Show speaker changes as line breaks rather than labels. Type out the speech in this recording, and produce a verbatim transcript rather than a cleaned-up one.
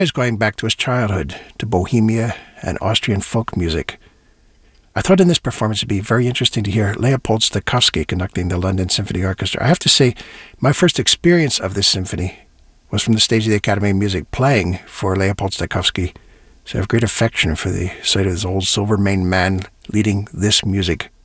is going back to his childhood, to Bohemia and Austrian folk music. I thought in this performance it'd be very interesting to hear Leopold Stokowski conducting the London Symphony Orchestra. I have to say, my first experience of this symphony was from the stage of the Academy of Music playing for Leopold Stokowski. So I have great affection for the sight of this old silver-maned man leading this music